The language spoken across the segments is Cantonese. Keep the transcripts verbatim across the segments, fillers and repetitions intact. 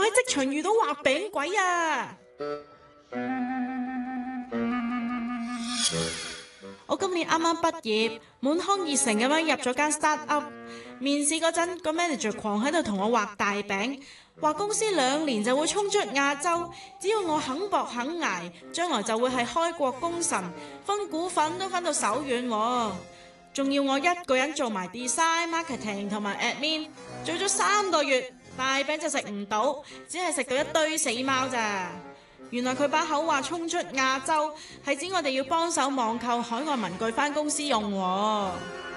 喺職場遇到畫餅鬼啊！我今年啱啱畢業，滿腔熱誠咁樣入咗間 start-up。面試嗰陣，個 manager 狂喺度同我畫大餅，話公司兩年就會衝出亞洲，只要我肯搏肯捱，將來就會係開國功臣，分股份都分到手軟喎。仲要我一個人做埋 design、marketing 同埋 admin，做咗三個月，大餅就食唔到，只係食到一堆死貓咋。原來佢把口話衝出亞洲，係指我哋要幫手網購海外文具返公司用喎。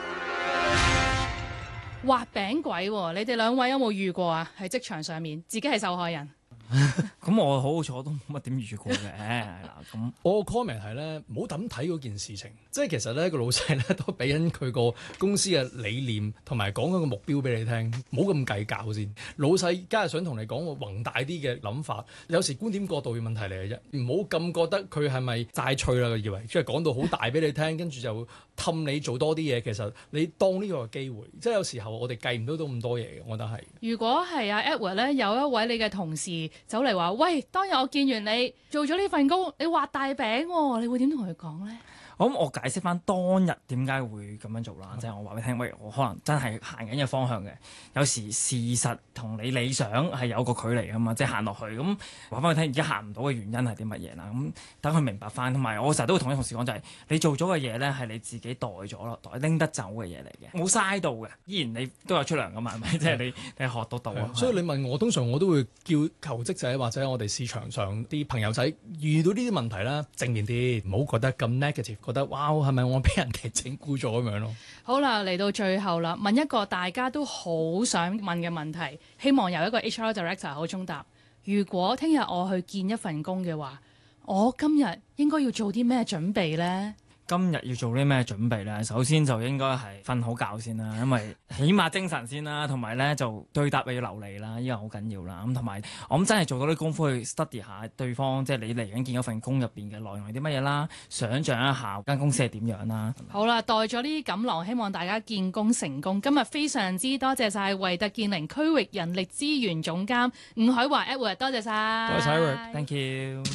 畫餅鬼喎，你哋兩位有冇遇過啊？喺職場上面，自己係受害人。 咁我好好彩，我都冇乜點遇過嘅。咁我個 comment 係咧，唔好咁睇嗰件事情。即係其實咧，個老細咧都俾緊佢個公司嘅理念同埋講緊個目標俾你聽，唔好咁計較先。老細梗係想同你講個宏大啲嘅諗法，有時觀點角度嘅問題嚟嘅啫。唔好咁覺得佢係咪齋吹啦？以為即係講到好大俾你聽，跟住就氹你做多啲嘢。其實你當呢個係機會，即係有時候我哋計唔到到咁多嘢嘅，我覺得係。如果係阿 Edward 咧，有一位你嘅同事走嚟話：喂，當日我見完你做咗呢份工，你畫大餅喎，你會點同佢講咧？ 我諗我解釋翻當日點解會咁樣做啦，即係、嗯、我話俾你聽，喂，我可能真係行緊嘅方向嘅，有時事實同你理想係有個距離噶嘛，即係行落去咁話翻佢聽，而家行唔到嘅原因係啲乜嘢啦？咁等佢明白翻，同埋我成日都會同啲同事講就係、是，你做咗嘅嘢咧係你自己袋咗咯，袋拎得走嘅嘢嚟嘅，冇嘥到嘅，依然你都有出糧噶嘛，係咪？即係、嗯、你你學得到啊。 所以你問我，通常我都會叫求職者或者我哋市場上啲朋友仔遇到呢啲問題啦，正面啲，唔好覺得咁 negative。覺得哇，係咪我俾人哋整蠱咗咁樣咯？ 好啦，嚟到最後啦，問一個大家都好想問嘅問題，希望由一個 H R Director 口中答。如果聽日我去見一份工嘅話，我今日應該要做啲咩準備呢？ 今日要做啲咩準備呢？首先就應該係瞓好覺先啦，因為起碼精神先啦，同埋咧就對答要流利啦，呢個好緊要啦。咁同埋我諗真係做到啲功夫去 study 下對方，即係你嚟緊見嗰份工入邊嘅內容係啲乜嘢啦，想像一下間公司係點樣啦。好啦，帶咗呢啲錦囊，希望大家見工成功。今日非常之多謝晒維特健靈區域人力資源總監伍海華 Edward， 多謝晒。 多謝晒 Edward，thank you。